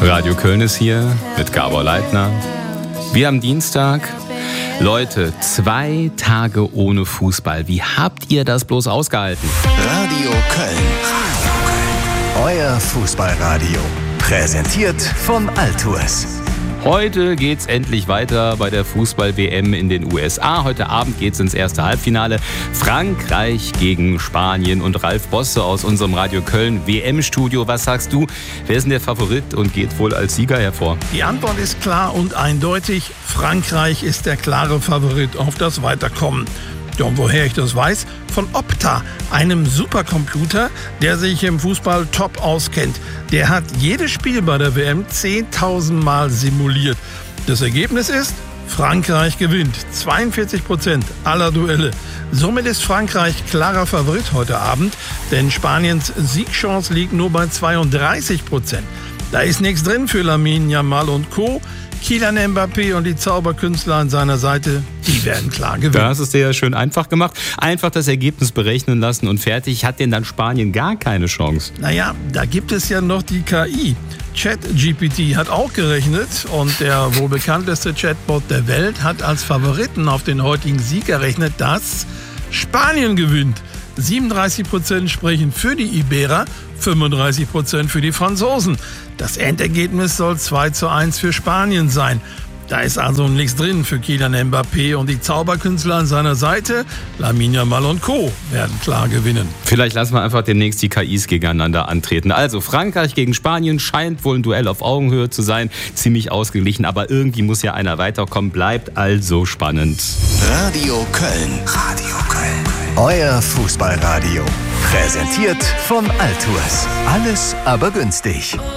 Radio Köln ist hier mit Gabor Leitner. Wir am Dienstag. Leute, 2 Tage ohne Fußball. Wie habt ihr das bloß ausgehalten? Radio Köln. Euer Fußballradio. Präsentiert von Altours. Heute geht's endlich weiter bei der Fußball-WM in den USA. Heute Abend geht's ins erste Halbfinale. Frankreich gegen Spanien und Ralf Bosse aus unserem Radio Köln WM-Studio. Was sagst du? Wer ist denn der Favorit und geht wohl als Sieger hervor? Die Antwort ist klar und eindeutig. Frankreich ist der klare Favorit auf das Weiterkommen. Ja, und woher ich das weiß? Von Opta, einem Supercomputer, der sich im Fußball top auskennt. Der hat jedes Spiel bei der WM 10.000 Mal simuliert. Das Ergebnis ist, Frankreich gewinnt 42% aller Duelle. Somit ist Frankreich klarer Favorit heute Abend, denn Spaniens Siegchance liegt nur bei 32%. Da ist nichts drin für Lamine Yamal und Co. Kylian Mbappé und die Zauberkünstler an seiner Seite, die werden klar gewinnen. Da hast es dir ja schön einfach gemacht. Einfach das Ergebnis berechnen lassen und fertig. Hat denn dann Spanien gar keine Chance? Naja, da gibt es ja noch die KI. ChatGPT hat auch gerechnet und der wohl bekannteste Chatbot der Welt hat als Favoriten auf den heutigen Sieg errechnet, dass Spanien gewinnt. 37% sprechen für die Iberer, 35% für die Franzosen. Das Endergebnis soll 2:1 für Spanien sein. Da ist also nichts drin für Kylian Mbappé und die Zauberkünstler an seiner Seite, Lamine Yamal und Co. werden klar gewinnen. Vielleicht lassen wir einfach demnächst die KIs gegeneinander antreten. Also Frankreich gegen Spanien scheint wohl ein Duell auf Augenhöhe zu sein. Ziemlich ausgeglichen, aber irgendwie muss ja einer weiterkommen. Bleibt also spannend. Radio Köln. Radio Köln. Euer Fußballradio. Präsentiert von Altours. Alles aber günstig.